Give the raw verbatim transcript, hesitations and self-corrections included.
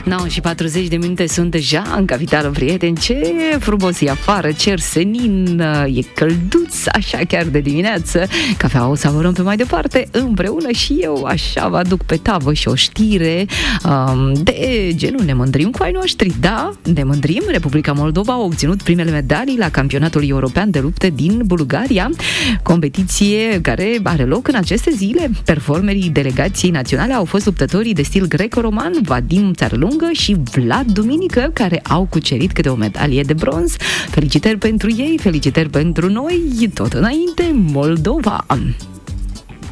nouă și patruzeci de minute sunt deja în capitală, prieteni. Ce frumos e afară, cer senin, e călduț, așa chiar de dimineață. Cafea o savurăm pe mai departe împreună și eu așa vă aduc pe tavă și o știre um, de genul ne mândrim cu ai noștri. Da, ne mândrim. Republica Moldova a obținut primele medalii la campionatul european de lupte din Bulgaria, competiție care are loc în aceste zile. Performerii delegației naționale au fost luptătorii de stil greco-roman Vadim Țarlungă și Vlad Duminică, care au cucerit câte o medalie de bronz. Felicitări pentru ei, felicitări pentru noi, tot înainte, Moldova!